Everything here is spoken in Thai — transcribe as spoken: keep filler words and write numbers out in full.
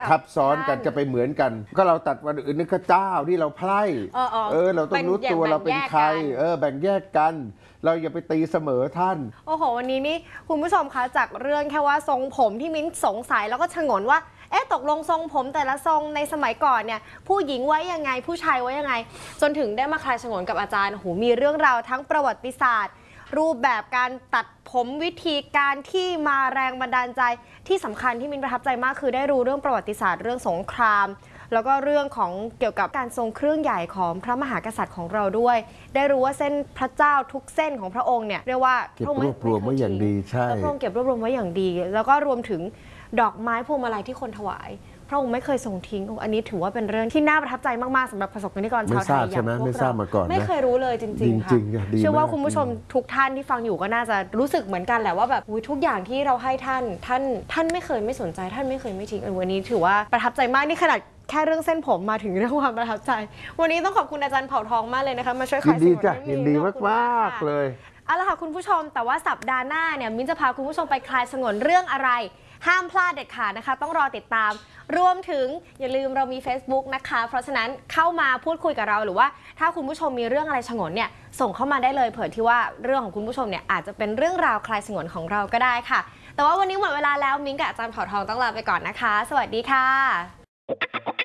ทับซ้อนกันจะไปเหมือนกันก็เราตัดวันอื่นนี่ก็เจ้าที่เราไพร่เออเออเราต้องรู้ตัวเราเป็นใครเออแบ่งแยกกันเราอย่าไปตีเสมอท่านโอ้โหวันนี้นี่คุณผู้ชมคะจากเรื่องแค่ว่าทรงผมที่มิ้นสงสัยแล้วก็ฉงนว่าเอ๊ะตกลงทรงผมแต่ละทรงในสมัยก่อนเนี่ยผู้หญิงไว้ยังไงผู้ชายไว้ยังไงจนถึงได้มาคลายฉงนกับอาจารย์โหมีเรื่องราวทั้งประวัติศาสตร์รูปแบบการตัดผมวิธีการที่มาแรงบันดาลใจที่สำคัญที่มินประทับใจมากคือได้รู้เรื่องประวัติศาสตร์เรื่องสงครามแล้วก็เรื่องของเกี่ยวกับการทรงเครื่องใหญ่ของพระมหากษัตริย์ของเราด้วยได้รู้ว่าเส้นพระเจ้าทุกเส้นของพระองค์เนี่ยเรียกว่าเก็บรวบรวมไว้อย่างดีใช่พระองค์เก็บรวบรวมไว้อย่างดีแล้วก็รวมถึงดอกไม้พวงมาลัยที่คนถวายพระองค์ไม่เคยทรงทิ้งอันนี้ถือว่าเป็นเรื่องที่น่าประทับใจมากๆสำหรับประสบกรณิกรชาวไทยอย่างพวกเราไม่ทราบมาก่อนไม่เคยรู้เลยจริงๆค่ะเชื่อว่าคุณผู้ชมทุกท่านที่ฟังอยู่ก็น่าจะรู้สึกเหมือนกันแหละว่าแบบทุกอย่างที่เราให้ท่านท่านท่านไม่เคยไม่สนใจท่านไม่เคยไม่ทิ้งวันนี้ถือว่าประทับใจมากนี่ขนาดแค่เรื่องเส้นผมมาถึงเรื่องความประทับใจวันนี้ต้องขอบคุณอาจารย์เผ่าทองมากเลยนะคะมาช่วยคลายสงวนยินดีมากๆเลยเอาละค่ะคุณผู้ชมแต่ว่าสัปดาห์หน้าเนี่ยมิ้นจะพาคุณผู้ชมไปคลายสงวนเรื่องอะไรห้ามพลาดเด็ดขาดนะคะต้องรอติดตามรวมถึงอย่าลืมเรามี Facebook นะคะเพราะฉะนั้นเข้ามาพูดคุยกับเราหรือว่าถ้าคุณผู้ชมมีเรื่องอะไรฉงนเนี่ยส่งเข้ามาได้เลยเผื่อที่ว่าเรื่องของคุณผู้ชมเนี่ยอาจจะเป็นเรื่องราวคลายสงวนของเราก็ได้ค่ะแต่ว่าวันนี้หมดเวลาแล้วมิ้นกับอาจารย์เผ่าทองต้องลาไปก่อนนะคะสวัสดีค่ะ